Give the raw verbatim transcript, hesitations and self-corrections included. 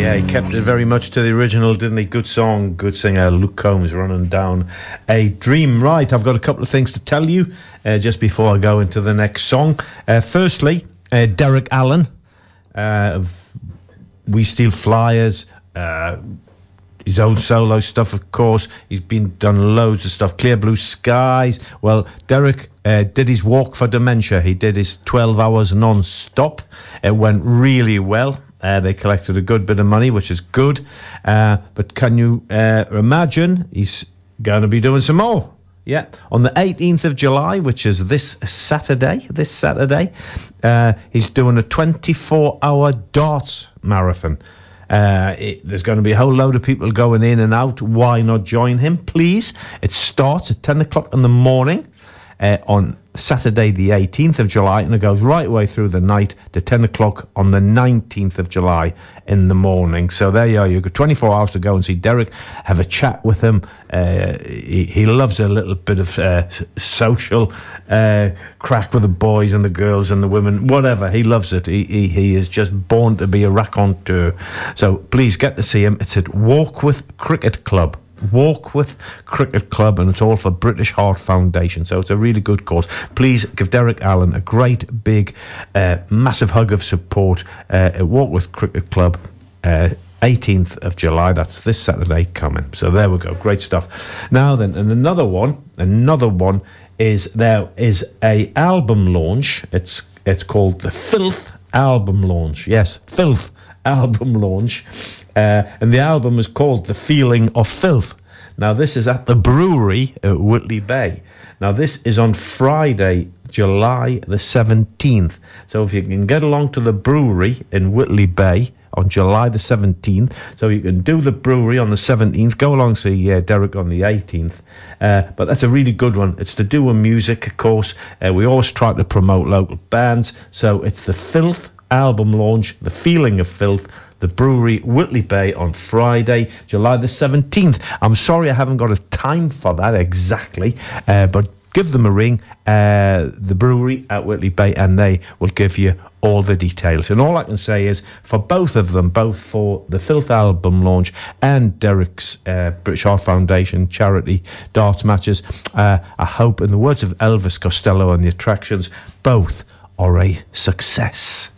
Yeah, he kept it very much to the original, didn't he? Good song, good singer, Luke Combs, Running Down a Dream. Right, I've got a couple of things to tell you uh, just before I go into the next song. Uh, firstly, uh, Derek Allen uh, of We Steal Flyers, uh, his own solo stuff, of course. He's been done loads of stuff. Clear Blue Skies. Well, Derek uh, did his Walk for Dementia. He did his twelve hours non-stop. It went really well. Uh, they collected a good bit of money, which is good. Uh, but can you uh, imagine he's going to be doing some more? Yeah. On the eighteenth of July, which is this Saturday, this Saturday, uh, he's doing a twenty-four hour darts marathon. Uh, it, there's going to be a whole load of people going in and out. Why not join him, please? It starts at ten o'clock in the morning uh, on Saturday the eighteenth of July, and it goes right away through the night to ten o'clock on the nineteenth of July in the morning. So there you are. You've got twenty-four hours to go and see Derek, have a chat with him. Uh, he, he loves a little bit of uh, social uh, crack with the boys and the girls and the women, whatever. He loves it. He, he, he is just born to be a raconteur. So please get to see him. It's at Walk With Cricket Club. Walk With Cricket Club, and it's all for British Heart Foundation, so it's a really good cause. Please give Derek Allen a great big uh, massive hug of support uh, at Walk With Cricket Club, uh, eighteenth of July. That's this Saturday coming. So there we go, great stuff. Now then, and another one another one is there is a album launch. It's it's called the Filth album launch. Yes, Filth album launch. Uh, and the album is called The Feeling of Filth. Now, this is at the brewery at Whitley Bay. Now, this is on Friday, July the seventeenth. So if you can get along to the brewery in Whitley Bay on July the seventeenth, so you can do the brewery on the seventeenth, go along and see uh, Derek on the eighteenth. Uh, but that's a really good one. It's to do with music, of course. Uh, we always try to promote local bands. So it's the Filth album launch, The Feeling of Filth, the brewery, Whitley Bay, on Friday, July the seventeenth. I'm sorry I haven't got a time for that exactly, uh, but give them a ring, uh, the brewery at Whitley Bay, and they will give you all the details. And all I can say is, for both of them, both for the Filth album launch and Derek's uh, British Heart Foundation charity darts matches, uh, I hope, in the words of Elvis Costello and the Attractions, both are a success.